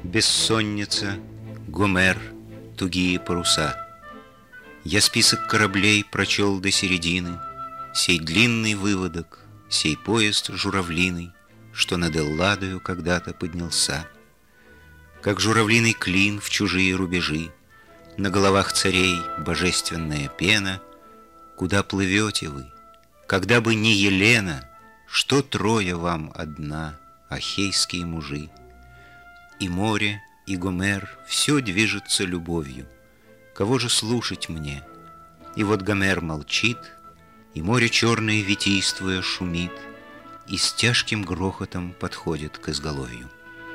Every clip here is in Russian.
Бессонница, Гомер, тугие паруса. Я список кораблей прочел до середины, сей длинный выводок, сей поезд журавлиный, что над Элладою когда-то поднялся. Как журавлиный клин в чужие рубежи, на головах царей божественная пена. Куда плывете вы? Когда бы не Елена, что Троя вам одна, ахейские мужи? И море, и Гомер, все движется любовью. Кого же слушать мне? И вот Гомер молчит, и море черное, витийствуя, шумит, и с тяжким грохотом подходит к изголовью.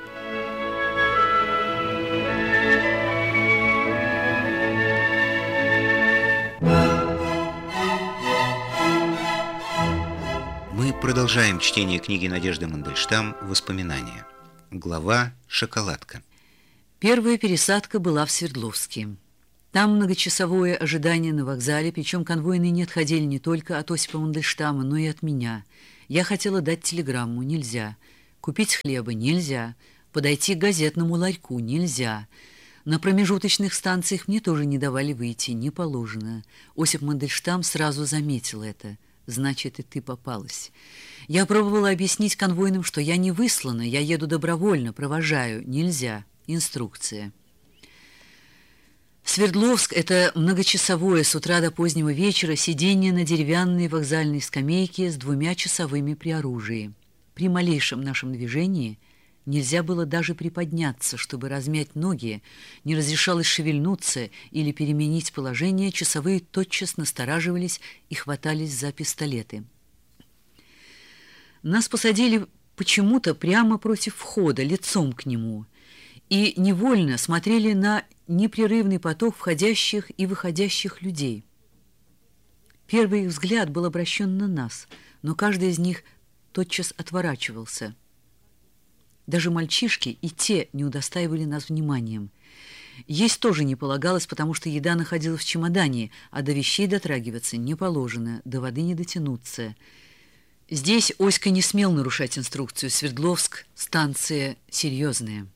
Мы продолжаем чтение книги Надежды Мандельштам «Воспоминания». Глава «Шоколадка». Первая пересадка была в Свердловске. Там многочасовое ожидание на вокзале, причем конвойные не отходили не только от Осипа Мандельштама, но и от меня. Я хотела дать телеграмму — нельзя. Купить хлеба — нельзя. Подойти к газетному ларьку — нельзя. На промежуточных станциях мне тоже не давали выйти, не положено. Осип Мандельштам сразу заметил это. Значит, и ты попалась. Я пробовала объяснить конвойным, что я не выслана, я еду добровольно, провожаю. Нельзя. Инструкция. Свердловск — это многочасовое с утра до позднего вечера сидение на деревянной вокзальной скамейке с 2 часовыми при оружии. При малейшем нашем движении нельзя было даже приподняться, чтобы размять ноги, не разрешалось шевельнуться или переменить положение, часовые тотчас настораживались и хватались за пистолеты. Нас посадили почему-то прямо против входа, лицом к нему, и невольно смотрели на непрерывный поток входящих и выходящих людей. Первый их взгляд был обращен на нас, но каждый из них тотчас отворачивался. Даже мальчишки и те не удостаивали нас вниманием. Есть тоже не полагалось, потому что еда находилась в чемодане, а до вещей дотрагиваться не положено, до воды не дотянуться. Здесь Оська не смел нарушать инструкцию. Свердловск — станция серьезная.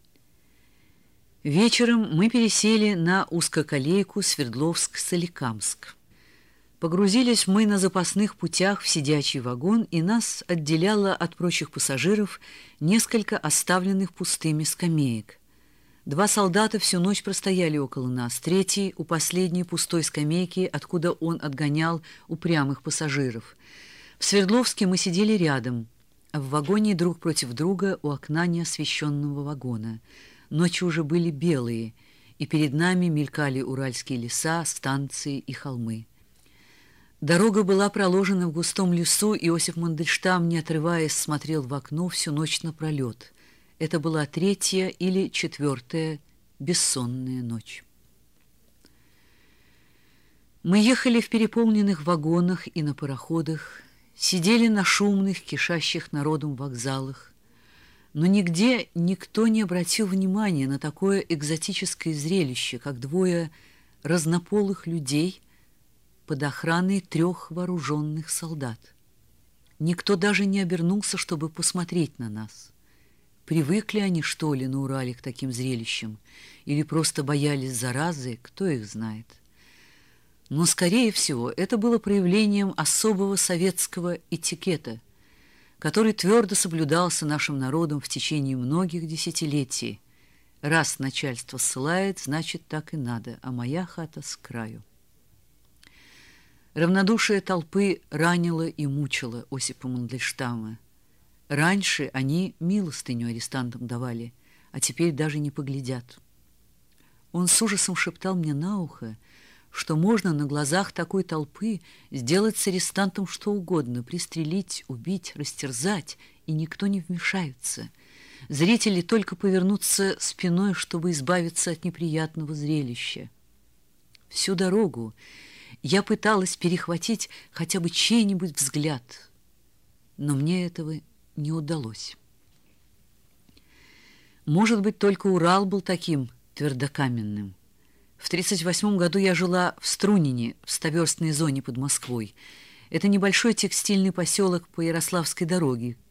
Вечером мы пересели на узкоколейку Свердловск-Соликамск. Погрузились мы на запасных путях в сидячий вагон, и нас отделяло от прочих пассажиров несколько оставленных пустыми скамеек. 2 солдата всю ночь простояли около нас, третий у последней пустой скамейки, откуда он отгонял упрямых пассажиров. В Свердловске мы сидели рядом, а в вагоне друг против друга у окна неосвещенного вагона. Ночи уже были белые, и перед нами мелькали уральские леса, станции и холмы. Дорога была проложена в густом лесу, и Осип Мандельштам, не отрываясь, смотрел в окно всю ночь напролет. Это была 3-я или 4-я бессонная ночь. Мы ехали в переполненных вагонах и на пароходах, сидели на шумных, кишащих народом вокзалах, но нигде никто не обратил внимания на такое экзотическое зрелище, как 2 разнополых людей под охраной 3 вооруженных солдат. Никто даже не обернулся, чтобы посмотреть на нас. Привыкли они, что ли, на Урале к таким зрелищам, или просто боялись заразы, кто их знает. Но, скорее всего, это было проявлением особого советского этикета, который твердо соблюдался нашим народом в течение многих десятилетий. Раз начальство ссылает, значит, так и надо, а моя хата с краю. Равнодушие толпы ранило и мучило Осипа Мандельштама. Раньше они милостыню арестантам давали, а теперь даже не поглядят. Он с ужасом шептал мне на ухо, что можно на глазах такой толпы сделать с арестантом что угодно, пристрелить, убить, растерзать, и никто не вмешается. Зрители только повернутся спиной, чтобы избавиться от неприятного зрелища. Всю дорогу я пыталась перехватить хотя бы чей-нибудь взгляд, но мне этого не удалось. Может быть, только Урал был таким твердокаменным. В 1938 году я жила в Струнине, в 100-верстной зоне под Москвой. Это небольшой текстильный поселок по Ярославской дороге.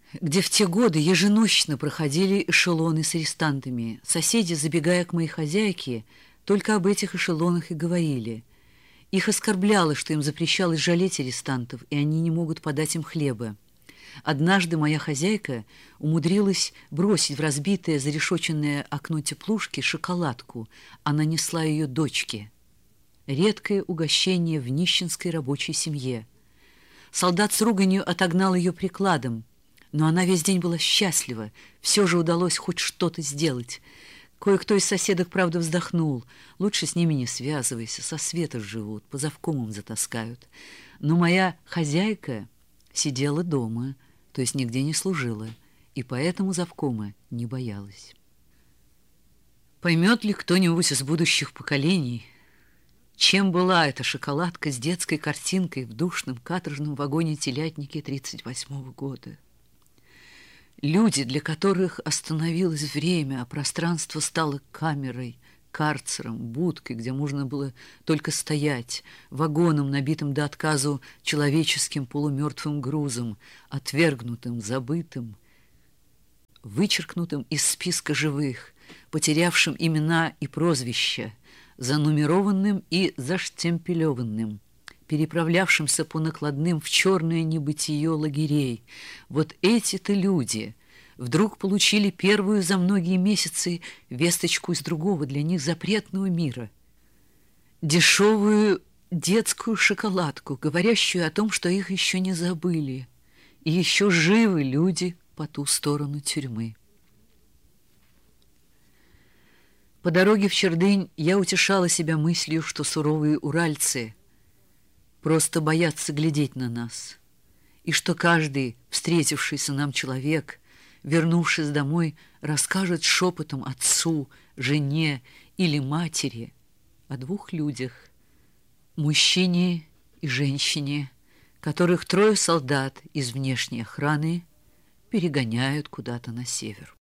где в те годы еженочно проходили эшелоны с арестантами. Соседи, забегая к моей хозяйке, только об этих эшелонах и говорили. Их оскорбляло, что им запрещалось жалеть арестантов, и они не могут подать им хлеба. Однажды моя хозяйка умудрилась бросить в разбитое зарешоченное окно теплушки шоколадку. Она несла ее дочке. Редкое угощение в нищенской рабочей семье. Солдат с руганью отогнал ее прикладом, но она весь день была счастлива. Все же удалось хоть что-то сделать. Кое-кто из соседок, правда, вздохнул. Лучше с ними не связывайся, со света живут, по завкомам затаскают. Но моя хозяйка сидела дома, то есть нигде не служила, и поэтому завкома не боялась. Поймет ли кто-нибудь из будущих поколений, чем была эта шоколадка с детской картинкой в душном каторжном вагоне-телятнике 1938 года? Люди, для которых остановилось время, а пространство стало камерой, карцером, будкой, где можно было только стоять, вагоном, набитым до отказу человеческим полумертвым грузом, отвергнутым, забытым, вычеркнутым из списка живых, потерявшим имена и прозвища, занумерованным и заштемпелеванным, переправлявшимся по накладным в черное небытие лагерей. Вот эти-то люди вдруг получили первую за многие месяцы весточку из другого для них запретного мира. Дешевую детскую шоколадку, говорящую о том, что их еще не забыли, и еще живы люди по ту сторону тюрьмы. По дороге в Чердынь я утешала себя мыслью, что суровые уральцы просто боятся глядеть на нас, и что каждый встретившийся нам человек, вернувшись домой, расскажет шепотом отцу, жене или матери о двух людях, мужчине и женщине, которых 3 солдат из внешней охраны перегоняют куда-то на север.